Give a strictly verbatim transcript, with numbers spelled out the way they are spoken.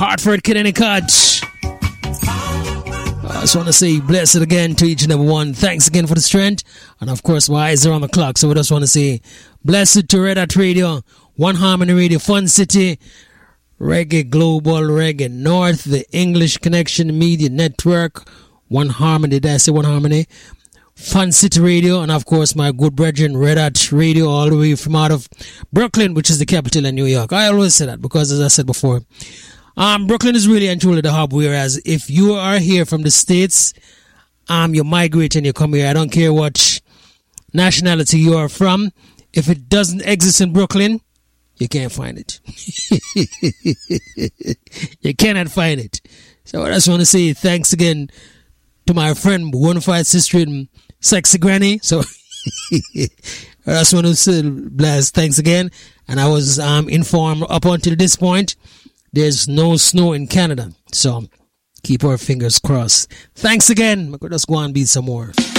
Hartford, Connecticut. I just want to say blessed again to each and every one. Thanks again for the strength. And of course, my eyes are on the clock. So we just want to say blessed to Red Hat Radio, One Harmony Radio, Fun City, Reggae Global, Reggae North, the English Connection Media Network, One Harmony, did I say One Harmony? Fun City Radio, and of course my good brethren, Red Hat Radio, all the way from out of Brooklyn, which is the capital of New York. I always say that because, as I said before, um, Brooklyn is really and truly the hub, whereas if you are here from the States, um, you migrate and you come here. I don't care what nationality you are from. If it doesn't exist in Brooklyn, you can't find it. You cannot find it. So I just want to say thanks again to my friend, Bonafide Sister and Sexy Granny. So I just want to say bless, thanks again. And I was um, informed up until this point, there's no snow in Canada. So keep our fingers crossed. Thanks again. Let's go and beat some more.